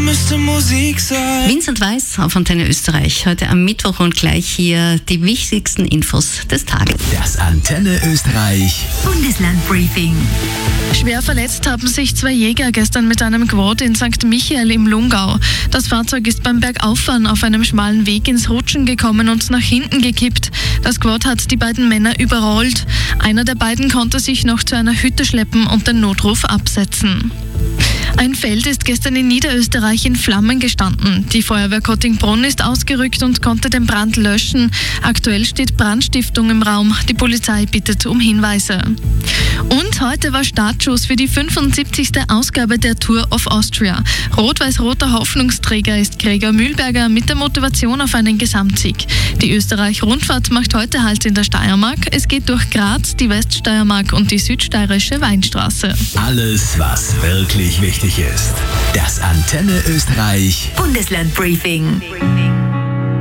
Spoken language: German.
müsste Musik sein. Vincent Weiss auf Antenne Österreich. Heute am Mittwoch und gleich hier die wichtigsten Infos des Tages. Das Antenne Österreich Bundeslandbriefing. Schwer verletzt haben sich 2 Jäger gestern mit einem Quad in St. Michael im Lungau. Das Fahrzeug ist beim Bergauffahren auf einem schmalen Weg ins Rutschen gekommen und nach hinten gekippt. Das Quad hat die beiden Männer überrollt. Einer der beiden konnte sich noch zu einer Hütte schleppen und den Notruf absetzen. Ein Feld ist gestern in Niederösterreich in Flammen gestanden. Die Feuerwehr Kottingbrunn ist ausgerückt und konnte den Brand löschen. Aktuell steht Brandstiftung im Raum. Die Polizei bittet um Hinweise. Und heute war Startschuss für die 75. Ausgabe der Tour of Austria. Rot-Weiß-roter Hoffnungsträger ist Gregor Mühlberger mit der Motivation auf einen Gesamtsieg. Die Österreich-Rundfahrt macht heute Halt in der Steiermark. Es geht durch Graz, die Weststeiermark und die südsteirische Weinstraße. Alles, was wirklich wichtig ist. Das Antenne Österreich Bundeslandbriefing.